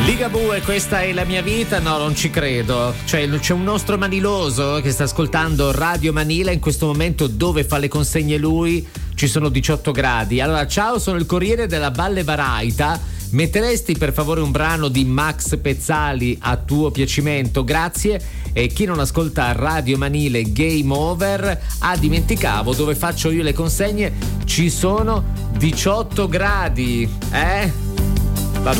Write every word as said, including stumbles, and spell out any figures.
Ligabue, questa è la mia vita? No, non ci credo. Cioè, c'è un nostro maniloso che sta ascoltando Radio Manila in questo momento, dove fa le consegne lui ci sono diciotto gradi. Allora, ciao, sono il corriere della Valle Varaita. Metteresti per favore un brano di Max Pezzali a tuo piacimento? Grazie. E chi non ascolta Radio Manile Game Over, ah, dimenticavo, dove faccio io le consegne ci sono diciotto gradi, eh?